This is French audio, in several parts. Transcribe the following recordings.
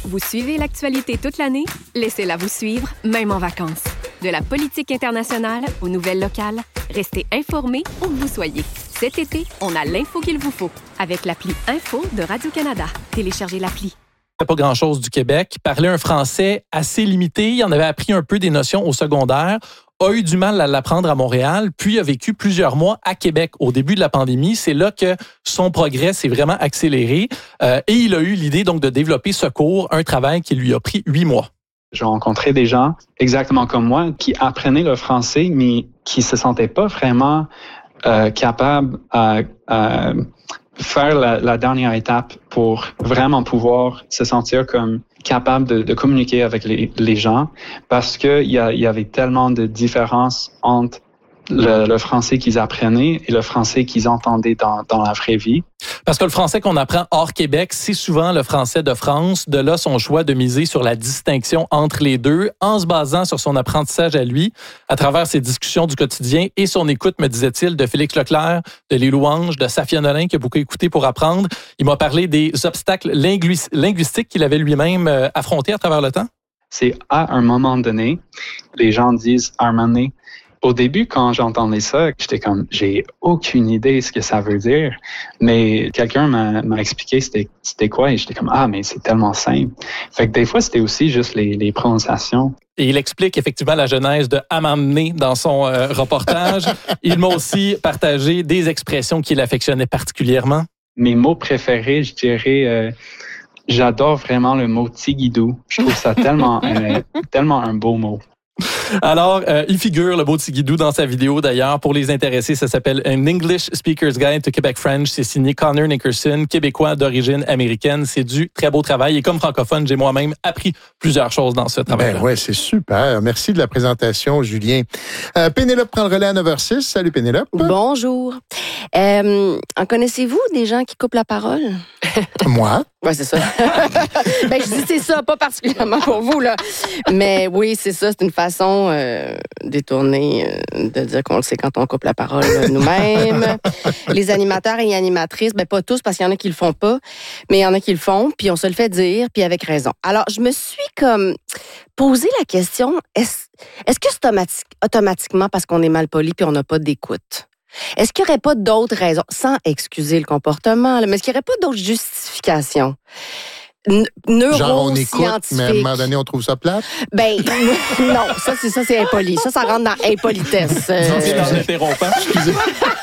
Vous suivez l'actualité toute l'année? Laissez-la vous suivre, même en vacances. De la politique internationale aux nouvelles locales, restez informés où que vous soyez. Cet été, on a l'info qu'il vous faut avec l'appli Info de Radio-Canada. Téléchargez l'appli. Pas grand-chose du Québec. Parlait un français assez limité. Il en avait appris un peu des notions au secondaire. A eu du mal à l'apprendre à Montréal, puis a vécu plusieurs mois à Québec au début de la pandémie. C'est là que son progrès s'est vraiment accéléré. Et il a eu l'idée donc de développer ce cours, un travail qui lui a pris 8 mois. J'ai rencontré des gens exactement comme moi qui apprenaient le français, mais qui se sentaient pas vraiment capables à faire la dernière étape pour vraiment pouvoir se sentir comme capable de communiquer avec les gens, parce que il y avait tellement de différences entre le français qu'ils apprenaient et le français qu'ils entendaient dans la vraie vie. Parce que le français qu'on apprend hors Québec, c'est souvent le français de France. De là, son choix de miser sur la distinction entre les deux, en se basant sur son apprentissage à lui, à travers ses discussions du quotidien et son écoute, me disait-il, de Félix Leclerc, de Les Louanges, de Safia Nolin, qu'il a beaucoup écouté pour apprendre. Il m'a parlé des obstacles linguistiques qu'il avait lui-même affrontés à travers le temps. C'est à un moment donné, les gens disent « harmonie ». Au début, quand j'entendais ça, j'étais comme, j'ai aucune idée ce que ça veut dire. Mais quelqu'un m'a expliqué c'était quoi et j'étais comme, mais c'est tellement simple. Fait que des fois, c'était aussi juste les prononciations. Et il explique effectivement la genèse de Amamné dans son reportage. Il m'a aussi partagé des expressions qu'il affectionnait particulièrement. Mes mots préférés, je dirais, j'adore vraiment le mot tigidou. Je trouve ça tellement un beau mot. Alors, il figure le beau Tigidou dans sa vidéo d'ailleurs. Pour les intéressés, ça s'appelle An English Speaker's Guide to Quebec French. C'est signé Connor Nickerson, québécois d'origine américaine. C'est du très beau travail. Et comme francophone, j'ai moi-même appris plusieurs choses dans ce travail-là. Oui, c'est super. Merci de la présentation, Julien. Pénélope prend le relais à 9h06. Salut Pénélope. Bonjour. En connaissez-vous des gens qui coupent la parole? Moi? Oui, c'est ça. Je dis c'est ça, pas particulièrement pour vous, là. Mais oui, c'est ça. C'est une façon détournée de dire qu'on le sait quand on coupe la parole nous-mêmes. Les animateurs et animatrices, pas tous, parce qu'il y en a qui le font pas, mais il y en a qui le font, puis on se le fait dire, puis avec raison. Alors, je me suis comme posé la question, est-ce que c'est automatiquement parce qu'on est mal poli puis on n'a pas d'écoute? Est-ce qu'il n'y aurait pas d'autres raisons, sans excuser le comportement, mais est-ce qu'il n'y aurait pas d'autres justifications? Genre, on écoute, mais à un moment donné, on trouve ça plate? Non, ça, c'est impoli. Ça rentre dans impolitesse. Excusez.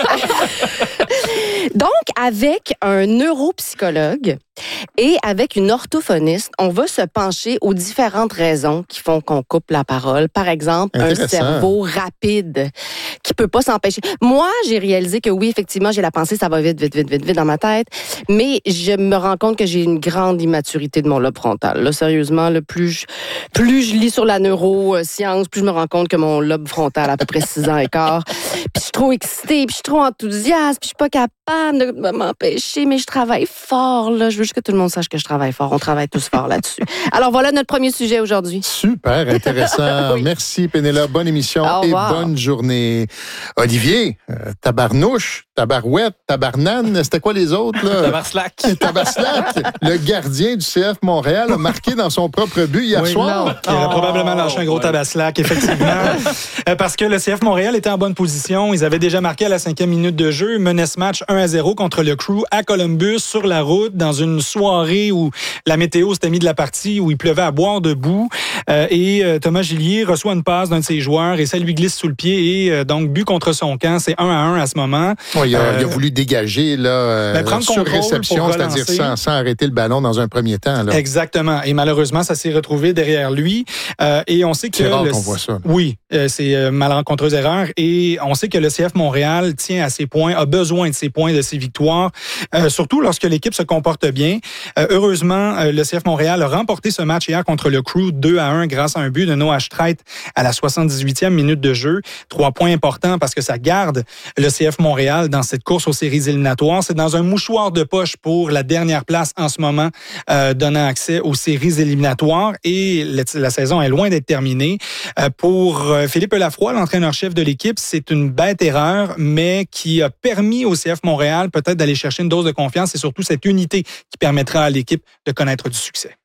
Donc, avec un neuropsychologue et avec une orthophoniste, on va se pencher aux différentes raisons qui font qu'on coupe la parole. Par exemple, un cerveau rapide qui peut pas s'empêcher. Moi, j'ai réalisé que oui, effectivement, j'ai la pensée, ça va vite dans ma tête, mais je me rends compte que j'ai une grande immaturité de mon lobe frontal. Là, sérieusement, plus je lis sur la neuroscience, plus je me rends compte que mon lobe frontal a à peu près 6 ans et quart. Puis je suis trop excitée, puis je suis trop enthousiaste, puis je suis pas capable de m'empêcher, mais je travaille fort, là. Je veux juste que tout le monde sache que je travaille fort. On travaille tous fort là-dessus. Alors voilà notre premier sujet aujourd'hui. Super intéressant. Oui. Merci Pénélope. Bonne émission et bonne journée. Olivier, tabarnouche, tabarouette, tabarnane, c'était quoi les autres, là? Tabarslac. Tabarslac. Le gardien du CF Montréal a marqué dans son propre but hier soir. Il aurait probablement lâché un gros tabaslac, effectivement. Parce que le CF Montréal était en bonne position. Ils avaient déjà marqué à la 5e minute de jeu, menaient ce match 1-0 contre le Crew à Columbus, sur la route, dans une soirée où la météo s'était mis de la partie, où il pleuvait à boire debout. Et Thomas Gillier reçoit une passe d'un de ses joueurs et ça lui glisse sous le pied. Et donc, but contre son camp, c'est 1-1 à ce moment. Oui, il a voulu dégager sur réception, c'est-à-dire sans arrêter le ballon dans un premier temps. Là. Exactement. Et malheureusement, ça s'est retrouvé derrière lui. Et on sait que... C'est rare qu'on voit ça. Oui, c'est malencontreuse erreur. Et on sait que le CF Montréal tient à ses points, a besoin de ses points, de ses victoires, surtout lorsque l'équipe se comporte bien. Heureusement, le CF Montréal a remporté ce match hier contre le Crew 2-1 grâce à un but de Noah Streit à la 78e minute de jeu. 3 points importants parce que ça garde le CF Montréal dans cette course aux séries éliminatoires. C'est dans un mouchoir de poche pour la dernière place en ce moment, donnant accès aux séries éliminatoires. Et la saison est loin d'être terminée. Pour Philippe Lafroy, l'entraîneur-chef de l'équipe, c'est une bête erreur, mais qui a permis au CF Montréal peut-être d'aller chercher une dose de confiance et surtout cette unité qui permettra à l'équipe de connaître du succès.